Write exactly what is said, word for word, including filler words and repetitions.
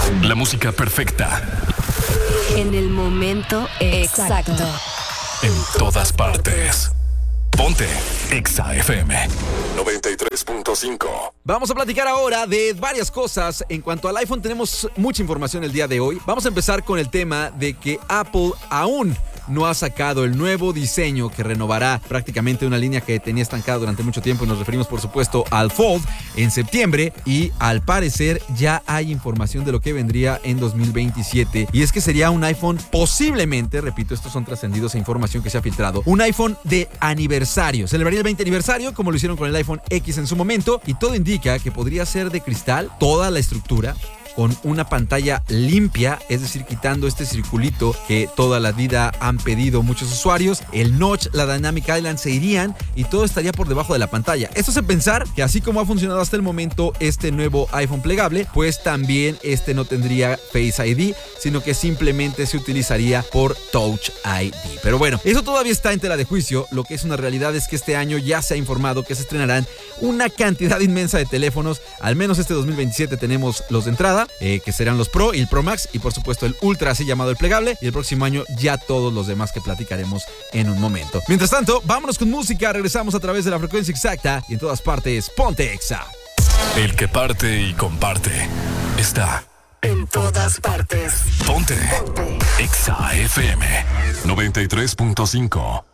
La música perfecta. En el momento exacto. En todas partes. Ponte Exa F M noventa y tres punto cinco. Vamos a platicar ahora de varias cosas. En cuanto al iPhone, tenemos mucha información el día de hoy. Vamos a empezar con el tema de que Apple aún no ha sacado el nuevo diseño que renovará prácticamente una línea que tenía estancada durante mucho tiempo, y nos referimos por supuesto al Fold en septiembre, y al parecer ya hay información de lo que vendría en dos mil veintisiete, y es que sería un iPhone posiblemente, repito, estos son trascendidos e información que se ha filtrado, un iPhone de aniversario. Celebraría el veinte aniversario como lo hicieron con el iPhone X en su momento, y todo indica que podría ser de cristal toda la estructura, con una pantalla limpia, es decir, quitando este circulito que toda la vida han pedido muchos usuarios. El notch, la Dynamic Island se irían y todo estaría por debajo de la pantalla. Esto hace pensar que así como ha funcionado hasta el momento este nuevo iPhone plegable, pues también este no tendría Face I D, sino que simplemente se utilizaría por Touch I D. Pero bueno, eso todavía está en tela de juicio. Lo que es una realidad es que este año ya se ha informado que se estrenarán una cantidad inmensa de teléfonos. Al menos este dos mil veintisiete tenemos los de entrada, Eh, que serán los Pro y el Pro Max, y por supuesto el Ultra, así llamado el plegable, y el próximo año ya todos los demás que platicaremos en un momento. Mientras tanto, vámonos con música. Regresamos a través de la frecuencia exacta y en todas partes. Ponte Exa. El que parte y comparte está en todas partes. Ponte Exa F M noventa y tres punto cinco.